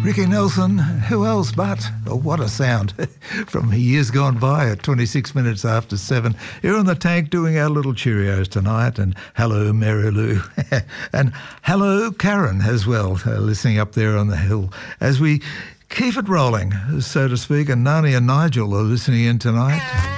Ricky Nelson, who else but? Oh, what a sound from years gone by at 26 minutes after 7. Here on The Tank doing our little Cheerios tonight. And hello, Mary Lou. And hello, Karen, as well, listening up there on the hill as we keep it rolling, so to speak. And Nani and Nigel are listening in tonight.